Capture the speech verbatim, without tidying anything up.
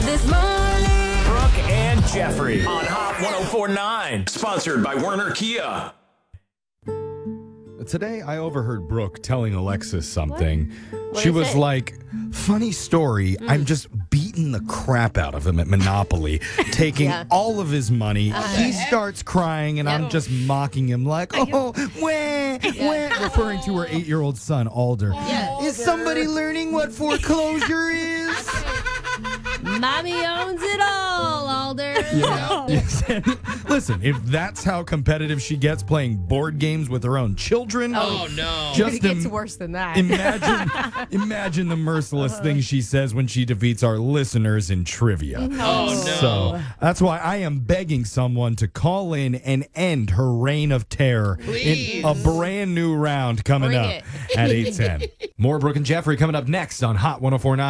this morning. Brooke and Jeffrey on Hot ten forty-nine. Sponsored by Werner Kia. Today, I overheard Brooke telling Alexis something. What She did it was say? like, funny story, Mm. I'm just beating the crap out of him at Monopoly, taking Yeah. all of his money. He starts crying, and I'm Yep. just mocking him like, oh, wah, wah, referring to her eight-year-old son, Alder. Yeah. Is somebody learning what foreclosure is? Mommy owns it all, Alder. Yeah. Yes. And listen, if that's how competitive she gets playing board games with her own children, Oh, no. just It gets im- worse than that. Imagine, imagine the merciless things she says when she defeats our listeners in trivia. Oh, no. So that's why I am begging someone to call in and end her reign of terror Please. in a brand new round coming Bring up it. at eight ten. More Brooke and Jeffrey coming up next on Hot ten forty-nine.